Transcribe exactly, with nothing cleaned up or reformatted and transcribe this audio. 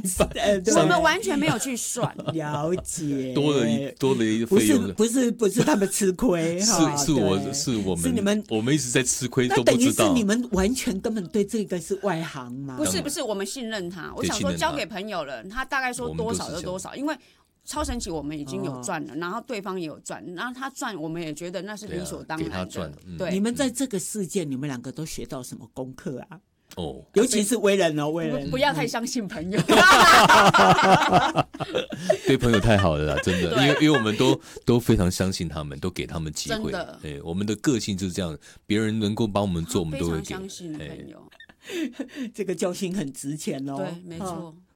我们完全没有去算， 了解， 多了一多了一个不是费用， 不是不是他们吃亏， 是哈是我对是我们是你们我们一直在吃亏那都不知道。 等于是你们完全根本对这个是外行吗？ 不是不是，我们信任他。我想信任他说交给朋友了，他大概说多少就多少，因为超神奇我们已经有赚了， 哦、 然后对方也有赚，然后他赚，我们也觉得那是理所当然的。 啊、给他赚、嗯， 对。 你们在这个事件，你们两个都学到什么功课啊？ 哦， 尤其是为人哦，为人不, 不要太相信朋友， 对朋友太好了啦，真的，因为因为我们都都非常相信他们，都给他们机会。对，我们的个性就是这样，别人能够帮我们做，我们都会给。 非常相信朋友， 这个教训很值钱哦。 对，没错。哦